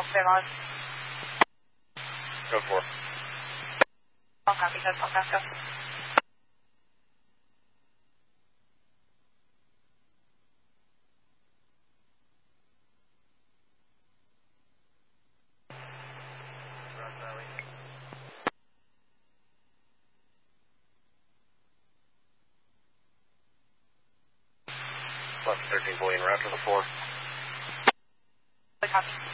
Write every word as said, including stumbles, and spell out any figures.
Golf, stay on. Go for. All copy, that's all copy. Plus thirteen, bullying, right after the four. Copy.